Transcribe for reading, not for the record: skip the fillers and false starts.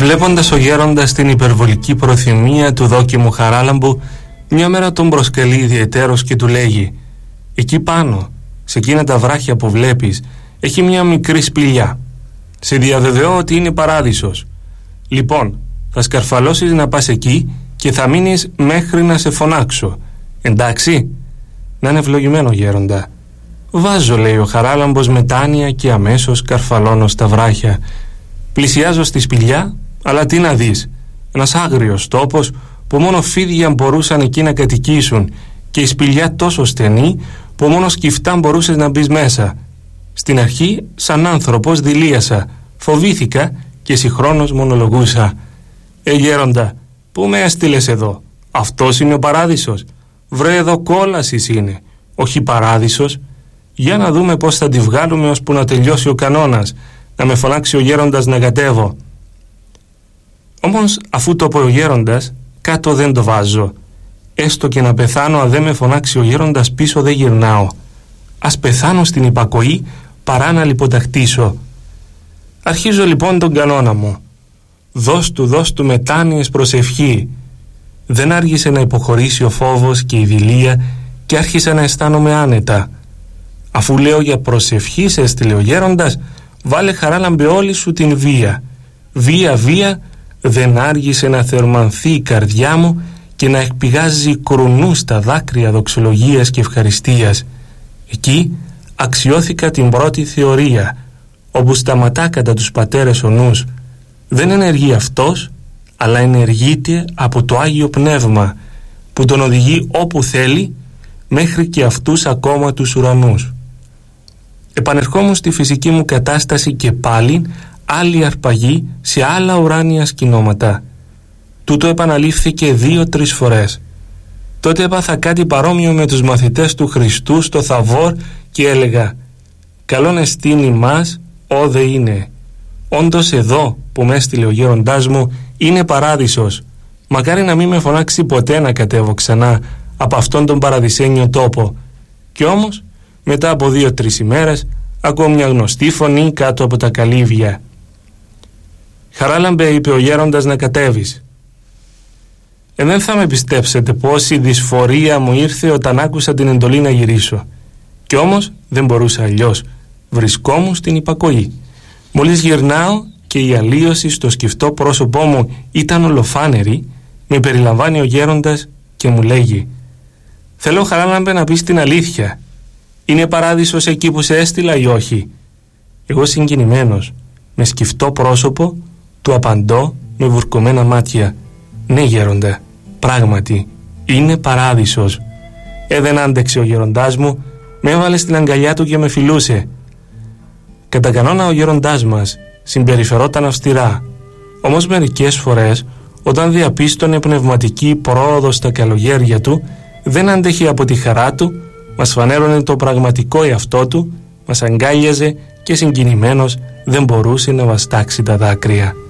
Βλέποντας ο γέροντας την υπερβολική προθυμία του δόκιμου Χαράλαμπου, μια μέρα τον προσκαλεί ιδιαιτέρως και του λέγει: «Εκεί πάνω, σε εκείνα τα βράχια που βλέπεις, έχει μια μικρή σπηλιά. Σε διαβεβαιώ ότι είναι παράδεισος. Λοιπόν, θα σκαρφαλώσεις να πας εκεί και θα μείνεις μέχρι να σε φωνάξω. Εντάξει?» «Να είναι ευλογημένο, γέροντα». «Βάζω», λέει ο Χαράλαμπος μετάνοια, και αμέσως καρφαλώνω στα βράχια. Πλησιάζω στη σπηλιά, αλλά τι να δεις, ένας άγριος τόπος που μόνο φίδια μπορούσαν εκεί να κατοικήσουν, και η σπηλιά τόσο στενή που μόνο σκυφτά μπορούσες να μπεις μέσα. Στην αρχή, σαν άνθρωπος, δειλίασα, φοβήθηκα και συγχρόνως μονολογούσα: «Γέροντα, πού με έστειλες εδώ? Αυτός είναι ο παράδεισος? Βρε, εδώ κόλασης είναι, όχι παράδεισος. Για να δούμε πώς θα τη βγάλουμε ώσπου να τελειώσει ο κανόνας, να με φωνάξει ο γέροντας να κατέβω». Όμως, αφού το πω ο γέροντας, κάτω δεν το βάζω. Έστω και να πεθάνω, αν δεν με φωνάξει ο γέροντας, πίσω δεν γυρνάω. Ας πεθάνω στην υπακοή παρά να λιποταχτήσω. Αρχίζω λοιπόν τον κανόνα μου. Δώσ' του μετάνοιες προσευχή. Δεν άργησε να υποχωρήσει ο φόβος και η δειλία και άρχισα να αισθάνομαι άνετα. Αφού λέω για προσευχή σε έστειλε ο γέροντας, βάλε, Χαράλαμπε, όλη σου την βία. Βία, δεν άργησε να θερμανθεί η καρδιά μου και να εκπηγάζει κρουνούς τα δάκρυα δοξολογίας και ευχαριστίας. Εκεί αξιώθηκα την πρώτη θεωρία, όπου σταματά κατά τους πατέρες ο νους. Δεν ενεργεί αυτός, αλλά ενεργείται από το Άγιο Πνεύμα, που τον οδηγεί όπου θέλει, μέχρι και αυτούς ακόμα τους ουρανούς. Επανερχόμουν στη φυσική μου κατάσταση και πάλι άλλη αρπαγή σε άλλα ουράνια σκηνώματα. Τούτο επαναλήφθηκε 2-3 φορές. Τότε έπαθα κάτι παρόμοιο με τους μαθητές του Χριστού στο Θαβόρ και έλεγα: «Καλόν εστίν ημάς, όδε είναι». Όντως εδώ που με έστειλε ο γέροντάς μου είναι παράδεισος. Μακάρι να μην με φωνάξει ποτέ να κατέβω ξανά από αυτόν τον παραδεισένιο τόπο. Κι όμως μετά από 2-3 ημέρες ακούω μια γνωστή φωνή κάτω από τα καλύβια. «Χαράλαμπε», είπε ο γέροντας, «να κατέβεις». Δεν θα με πιστέψετε πόση δυσφορία μου ήρθε όταν άκουσα την εντολή να γυρίσω. Κι όμως δεν μπορούσα αλλιώς. Βρισκόμουν στην υπακοή. Μόλις γυρνάω και η αλλίωση στο σκυφτό πρόσωπό μου ήταν ολοφάνερη, με περιλαμβάνει ο γέροντας και μου λέγει: «Θέλω, Χαράλαμπε, να πεις την αλήθεια. Είναι παράδεισος εκεί που σε έστειλα ή όχι?» Εγώ, συγκινημένος, με σκυφτό πρόσωπο, του απαντώ με βουρκωμένα μάτια: «Ναι, γέροντα, πράγματι είναι παράδεισος». Δεν άντεξε ο γέροντάς μου, με έβαλε στην αγκαλιά του και με φιλούσε. Κατά κανόνα ο γέροντάς μας συμπεριφερόταν αυστηρά, όμως μερικές φορές, όταν διαπίστωνε πνευματική πρόοδο στα καλογέρια του, δεν άντεχε από τη χαρά του, μας φανέρωνε το πραγματικό εαυτό του, μας αγκάλιαζε και συγκινημένος δεν μπορούσε να βαστάξει τα δάκρυα.